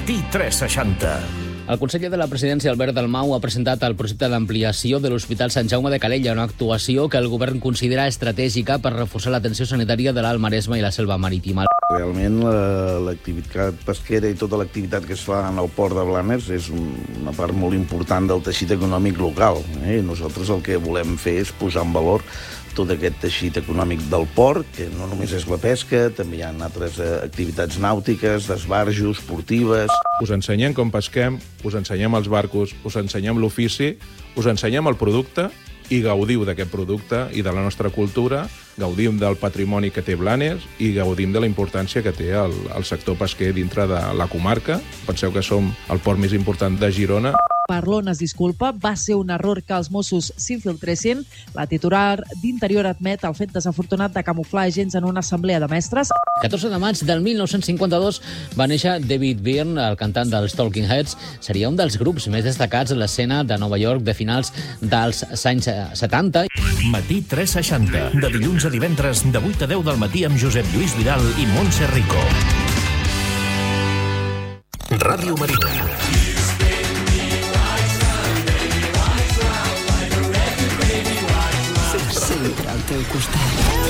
Matí 360. El conseller de la Presidència, Albert Dalmau, ha presentat el projecte d'ampliació de l'Hospital Sant Jaume de Calella, una actuació que el govern considera estratègica per reforçar l'atenció sanitària de l'Alt Maresme i la selva marítima. Realment l'activitat pesquera i tota l'activitat que es fa en el port de Blanes és una part molt important del teixit econòmic local. Nosaltres el que volem fer és posar en valor tot aquest teixit econòmic del port, que no només és la pesca, també hi ha altres activitats nàutiques, d'esbarjo, esportives. Us ensenyem com pesquem, us ensenyem els barcos, us ensenyem l'ofici, us ensenyem el producte i gaudiu d'aquest producte i de la nostra cultura, gaudim del patrimoni que té Blanes i gaudim de la importància que té el sector pesquer dintre de la comarca. Penseu que som el port més important de Girona. Parlon es disculpa, va ser un error que els Mossos s'infiltressin. La titular d'Interior admet el fet desafortunat de camuflar agents en una assemblea de mestres. 14 de maig del 1952 va néixer David Byrne, el cantant dels Talking Heads. Seria un dels grups més destacats a l'escena de Nova York de finals dels anys 70. Matí 360. De dilluns a divendres, de 8 a 10 del matí amb Josep Lluís Vidal i Montse Rico. Ràdio Marina. Sempre al teu costat.